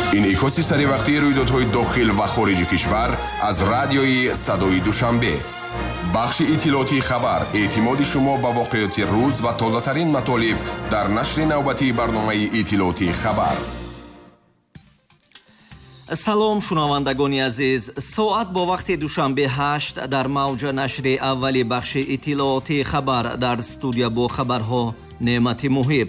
инъикоси саривақтии рӯйдодҳои дохил ва хориҷи кишвар аз радиои Садои Душанбе. бахши иттилоотии хабар, эътимоди шумо ба воқеоти рӯз ва тозатарин матолиб дар нашри навбатии барномаи иттилоотии хабар. салом шунавандагони азиз, соат бо вақти душанбе 8 дар мавҷа нашри аввали бахши иттилоотии хабар. дар студия бо хабарҳо Неъмати Муҳиб.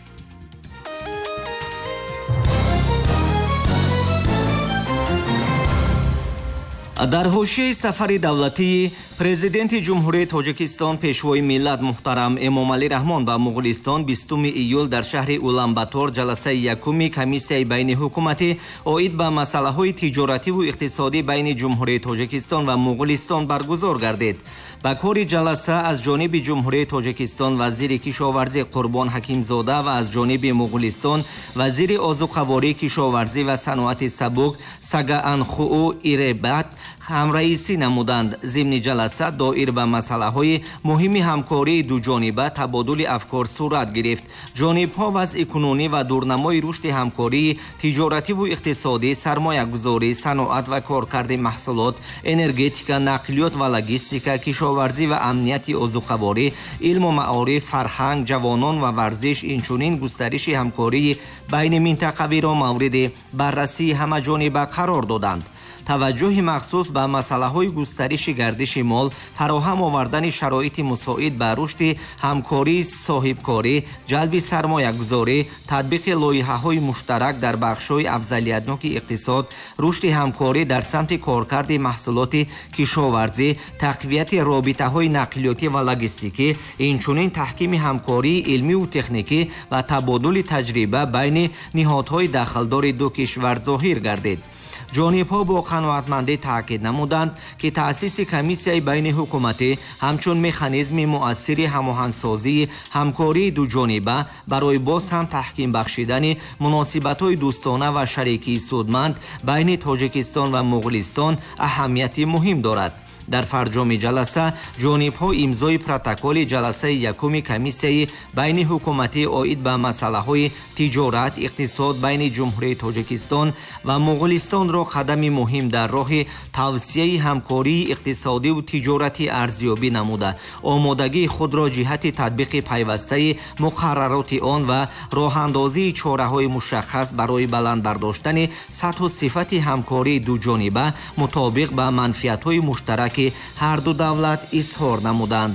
дар ҳошияи сафари давлатии президенти ҷумҳурияи Тоҷикистон пешвои миллат муҳтарам Эмомалӣ Раҳмон ба Муғулистон 20 июл дар шаҳри Уланбатор ҷаласаи якуми комиссияи байни ҳукуматӣ оид ба масъалаҳои тиҷоративу иқтисодӣ байни ҷумҳурияи Тоҷикистон ва Муғулистон баргузор гардид. ба кори ҷаласа аз ҷониби ҷумҳурияи Тоҷикистон вазири кишоварзӣ Қурбон Ҳакимзода ва аз ҷониби Муғулистон вазири озуқаворӣ, кишоварзӣ ва саноати сабук Сагаанхуу Иребат ҳамраисӣ намуданд. зимни ҷаласа доир ба масъалаҳои муҳими ҳамкории дуҷониба табодули афкор сурат гирифт. ҷонибҳо вазъи кунунӣ ва дурнамои рушди ҳамкории тиҷоративу иқтисодӣ, сармоягузорӣ, саноат ва коркарди маҳсулот, энергетика, нақлиёт ва логистика, кишоварзӣ ва амнияти озуқаворӣ, илму маориф, фарҳанг, ҷавонон ва варзиш, инчунин густариши ҳамкории байни минтақавиро мавриди баррасии ҳамаҷониба қарор доданд. таваҷҷӯҳи махсус ба масъалаҳои густариши гардиши мол, фароҳам овардани шароити мусоид ба рушди ҳамкории соҳибкорӣ, ҷалби сармоягузорӣ, татбиқи лоиҳаҳои муштарак дар бахшҳои афзалиятноки иқтисод, рушди ҳамкорӣ дар самти коркарди маҳсулоти кишоварзӣ, тақвияти робитаҳои нақлиётӣ ва логистикӣ, инчунин таҳкими ҳамкории илмиву техникӣ ва табодули таҷриба байни ниҳодҳои дахлдори ду кишвар зоҳир гардид. ҷонибҳо бо қаноатмандӣ таъкид намуданд, ки таъсиси комиссияи байни ҳукуматӣ ҳамчун механизми муассири ҳамоҳангсозии ҳамкории дуҷониба барои боз ҳам таҳким бахшидани муносибатҳои дӯстона ва шарикии судманд байни Тоҷикистон ва Муғулистон аҳамияти муҳим дорад. дар фарҷоми ҷаласа ҷонибҳо имзои протоколи ҷаласаи якуми комиссияи байни ҳукуматӣ оид ба масъалаҳои тиҷорат, иқтисод байни ҷумҳурияи Тоҷикистон ва Муғулистонро қадами муҳим дар роҳи тавсияи ҳамкории иқтисодиву тиҷоратӣ арзёбӣ намуда, омодагии худро ҷиҳати татбиқи пайвастаи муқаррароти он ва роҳандозии чораҳои мушаххас барои баланд бардоштани сатҳу сифати ҳамкории дуҷониба мутобиқ ба манфиатҳои муштараки ҳар ду давлат изҳор намуданд.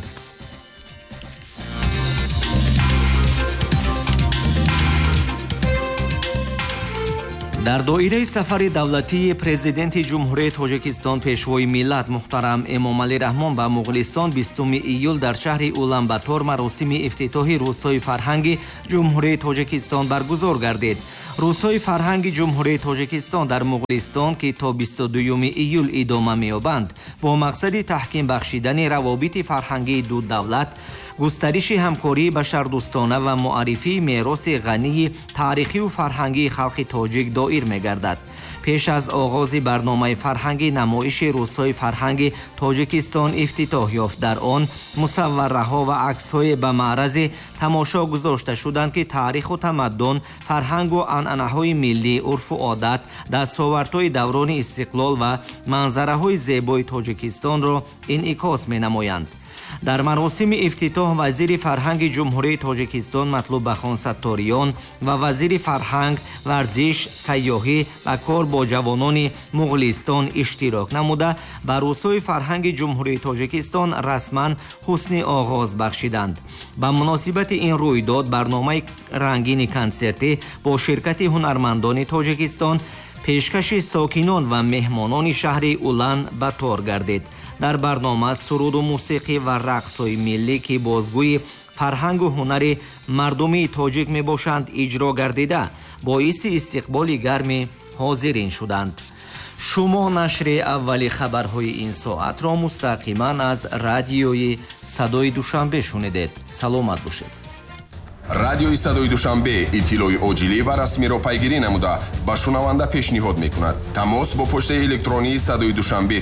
дар доираи сафари давлатии президенти ҷумҳурияи Тоҷикистон пешвои миллат муҳтарам Эмомалӣ Раҳмон ба Муғулистон 20 июл дар шаҳри Уланбатор маросими ифтитоҳи рӯзҳои фарҳанги ҷумҳурияи Тоҷикистон баргузор гардид. рӯзҳои фарҳанги ҷумҳурияи Тоҷикистон дар Муғулистон, ки то 22 июл идома меёбанд, бо мақсади таҳким бахшидани равобити фарҳангии ду давлат, густариши ҳамкории башардӯстона ва муаррифии мероси ғании таърихиву фарҳангии халқи тоҷик доир мегардад. пеш аз оғози барномаи фарҳангӣ намоиши рӯзҳои фарҳанги Тоҷикистон ифтитоҳ ёфт. дар он мусаввараҳо ва аксҳое ба маърази тамошо гузошта шуданд, ки таъриху тамаддун, фарҳангу анъанаҳои миллӣ, урфу одат, дастовардҳои даврони истиқлол ва манзараҳои зебои Тоҷикистонро инъикос менамоянд. дар маросими ифтитоҳ вазири фарҳанги ҷумҳурияи Тоҷикистон Матлубахон Сатториён ва вазири фарҳанг, варзиш, сайёҳӣ ва кор бо ҷавонони Муғулистон иштирок намуда ба рӯзҳои фарҳанги ҷумҳурияи Тоҷикистон расман ҳусни оғоз бахшиданд. ба муносибати ин рӯйдод барномаи рангини консертӣ бо ширкати ҳунармандони Тоҷикистон пешкаши сокинон ва меҳмонони шаҳри Улан-Батор гардид. дар барнома суруду мусиқӣ ва рақсҳои миллӣ, ки бозгӯи фарҳангу ҳунари мардумии тоҷик мебошанд, иҷро гардида боиси истиқболи гарми ҳозирин шуданд. шумо нашри аввали хабарҳои ин соатро мустақиман аз радиои Садои Душанбе шунидед. саломат бошед. радиои Садои Душанбе иттилои оҷилӣ ва расмиро пайгирӣ намуда ба шунаванда пешниҳод мекунад. тамос бо почтаи электронии Садои Душанбе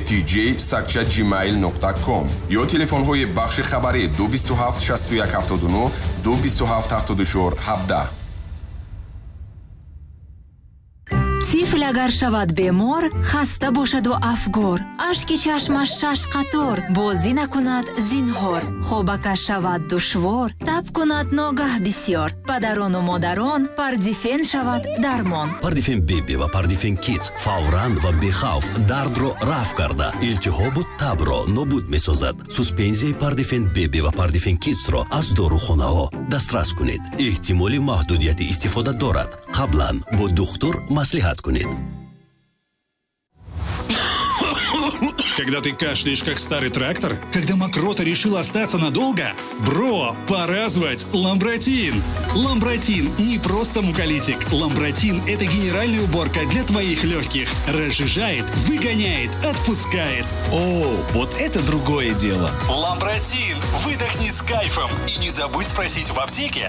tj@gmail.com ё телефонҳои бахши хабарӣ 227 61 79 227 74 17. тифл агар шавад бемор, хаста бошаду афгор, ашки чашмаш 6 қатор, бозӣ накунад зинҳор, хобакаш шавад душвор, таб кунад ногаҳ бисьёр, падарону модарон Пардифен шавад дармон. Пардифен беби ва Пардифен кидс фавран ва бехавф дардро рафъ карда, илтиҳобу табро нобуд месозад. Суспензияи Пардифен беби ва Пардифен кидсро аз дорухонаҳо дастрас кунед. эҳтимоли маҳдудияти истифода дорад. қаблан бо духтур маслиҳат кунед. Когда ты кашляешь, как старый трактор? Когда мокрота решила остаться надолго? Бро, пора звать Ламбротин. Ламбротин не просто муколитик. Ламбротин – это генеральная уборка для твоих легких. Разжижает, выгоняет, отпускает. О, вот это другое дело. Ламбротин. Выдохни с кайфом. И не забудь спросить в аптеке.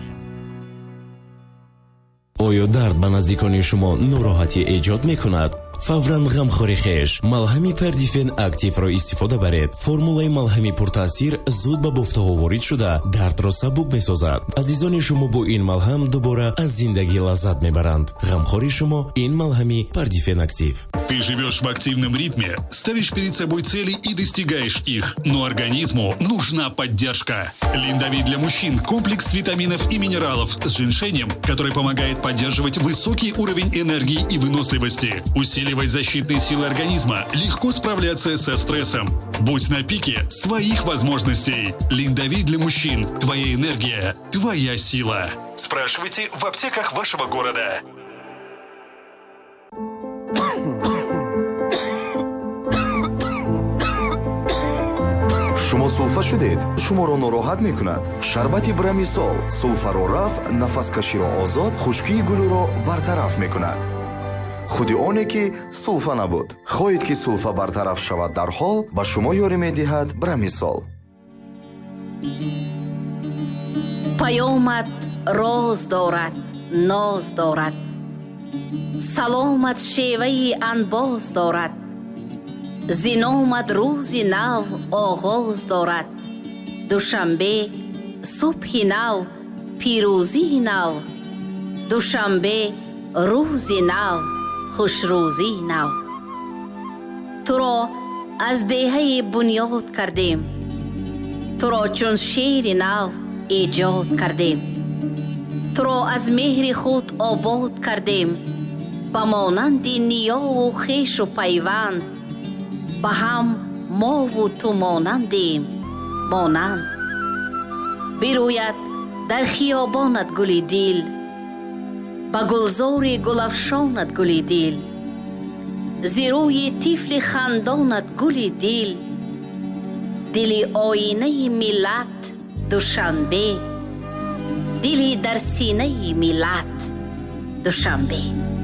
оё дард ба наздикони шумо нороҳатӣ эҷод мекунад? фавран ғамхори хеш малҳами Пардифен активро истифода баред. формулаи малҳами пуртаъсир зуд ба бофтаҳо ворид шуда дардро сабук месозад. азизони шумо бо ин малҳам дубора аз зиндагӣ лаззат мебаранд. ғамхори шумо ин малҳами Пардифен актив. Ты живешь в активном ритме, ставишь перед собой цели и достигаешь их, но организму нужна поддержка. Линдавит для мужчин – комплекс витаминов и минералов с женьшенем, который помогает поддерживать высокий уровень энергии и выносливости, усиливать защитные силы организма, легко справляться со стрессом. Будь на пике своих возможностей. Линдавит для мужчин – твоя энергия, твоя сила. Спрашивайте в аптеках вашего города. шумо сулфа шудед? шуморо нороҳат мекунад? шарбати брамисол сулфаро рафъ, нафаскаширо озод, хушкии гулӯро бартараф мекунад. худи оне ки сулфа набуд. хоҳед ки сулфа бартараф шавад дарҳол, ба шумо ёрӣ медиҳад брамисол. паёмат роз дорад, ноз дорад, саломат шеваи анбоз дорад, зиномат рӯзи нав оғоз дорад, душанбе субҳи нав пирӯзии нав, душанбе рӯзи нав хушрӯзии нав. туро аз деҳаи бунёд кардем, туро чун шеъри нав эҷод кардем, туро аз меҳри худ обод кардем, ба монанди ниёву хешу пайванд, ба ҳам мову ту монандем монанд. бирӯяд дар хиёбонат гули дил, ба гулзори гулафшонат гули дил, зирӯи тифли хандонат гули дил, дили оинаи миллат душанбе, дили дар синаи миллат душанбе.